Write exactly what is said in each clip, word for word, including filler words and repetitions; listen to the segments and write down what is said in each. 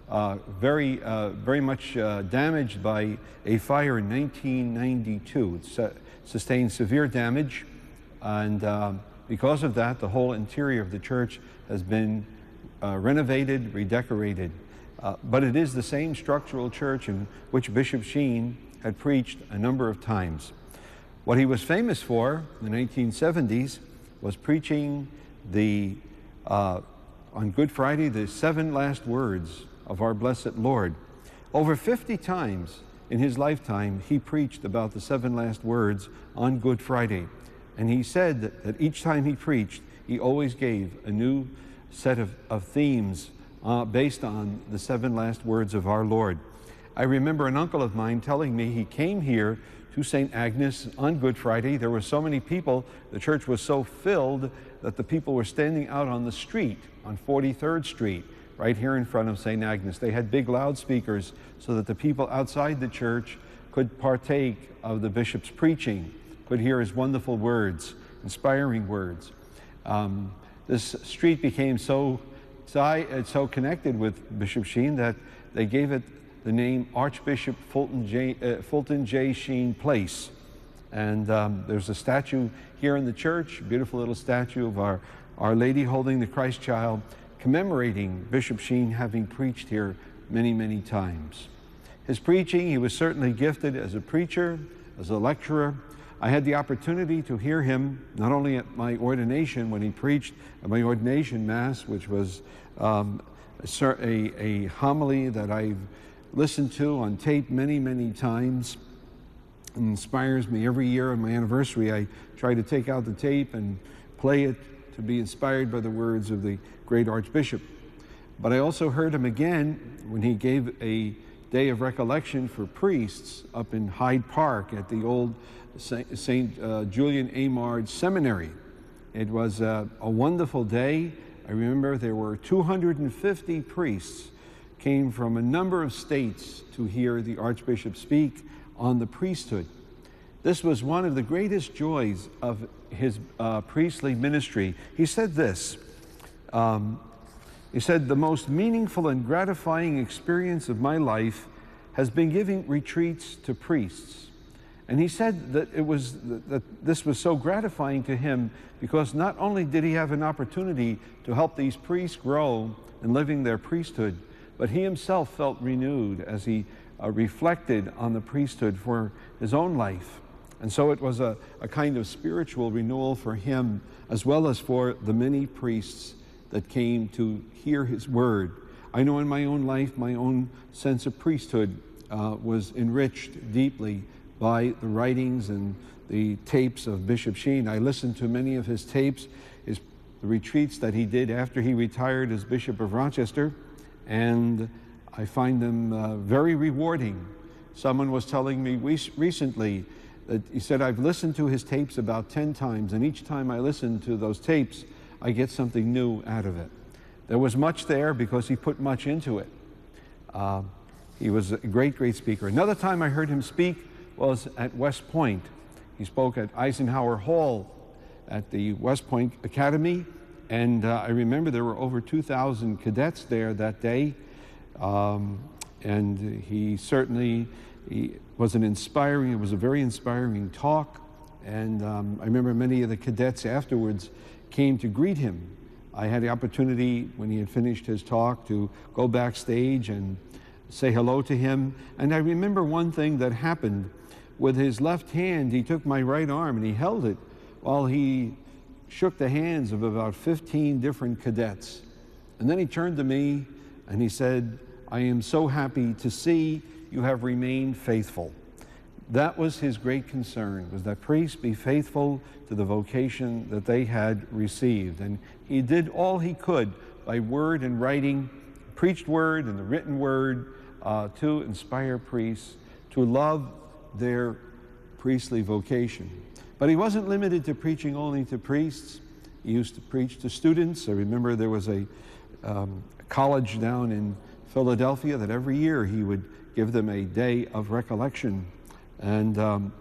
uh, very, uh, very much uh, damaged by a fire in nineteen ninety-two. It su sustained severe damage, and uh, because of that, the whole interior of the church has been uh, renovated, redecorated. Uh, but it is the same structural church in which Bishop Sheen had preached a number of times. What he was famous for in the nineteen seventies was preaching the, uh, on Good Friday, the seven last words of our blessed Lord. Over fifty times in his lifetime, he preached about the seven last words on Good Friday. And he said that, that each time he preached, he always gave a new set of, of themes uh, based on the seven last words of our Lord. I remember an uncle of mine telling me he came here to Saint Agnes on Good Friday. There were so many people, the church was so filled that the people were standing out on the street, on forty-third street, right here in front of Saint Agnes. They had big loudspeakers so that the people outside the church could partake of the bishop's preaching, could hear his wonderful words, inspiring words. Um, this street became so, so connected with Bishop Sheen that they gave it the name Archbishop Fulton J. Uh, Fulton J. Sheen Place. And um, there's a statue here in the church, a beautiful little statue of our, our Lady holding the Christ child, commemorating Bishop Sheen having preached here many, many times. His preaching, he was certainly gifted as a preacher, as a lecturer. I had the opportunity to hear him not only at my ordination when he preached at my ordination mass, which was um, a, a, a homily that I've listened to on tape many, many times. It inspires me every year on my anniversary. I try to take out the tape and play it to be inspired by the words of the great Archbishop. But I also heard him again when he gave a day of recollection for priests up in Hyde Park at the old Saint Uh, Julian Eymard Seminary. It was uh, a wonderful day. I remember there were two hundred fifty priests came from a number of states to hear the Archbishop speak on the priesthood. This was one of the greatest joys of his uh, priestly ministry. He said this, um, he said, "The most meaningful and gratifying experience of my life has been giving retreats to priests." And he said that it was that this was so gratifying to him because not only did he have an opportunity to help these priests grow in living their priesthood, but he himself felt renewed as he uh, reflected on the priesthood for his own life. And so it was a, a kind of spiritual renewal for him, as well as for the many priests that came to hear his word. I know in my own life, my own sense of priesthood uh, was enriched deeply by the writings and the tapes of Bishop Sheen. I listened to many of his tapes, his the retreats that he did after he retired as Bishop of Rochester, and I find them uh, very rewarding. Someone was telling me recently that he said, "I've listened to his tapes about ten times, and each time I listen to those tapes, I get something new out of it." There was much there because he put much into it. Uh, he was a great, great speaker. Another time I heard him speak was at West Point. He spoke at Eisenhower Hall at the West Point Academy, and uh, I remember there were over two thousand cadets there that day, um, and he certainly he was an inspiring, it was a very inspiring talk, and um, I remember many of the cadets afterwards came to greet him. I had the opportunity, when he had finished his talk, to go backstage and say hello to him, and I remember one thing that happened. With his left hand, he took my right arm and he held it while he shook the hands of about fifteen different cadets. And then he turned to me and he said, "I am so happy to see you have remained faithful." That was his great concern, was that priests be faithful to the vocation that they had received. And he did all he could by word and writing, preached word and the written word, uh, to inspire priests to love their priestly vocation. But he wasn't limited to preaching only to priests. He used to preach to students. I remember there was a, um, a college down in Philadelphia that every year he would give them a day of recollection. And um,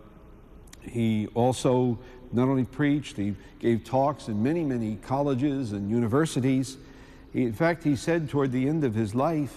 he also not only preached, he gave talks in many, many colleges and universities. He, in fact, he said toward the end of his life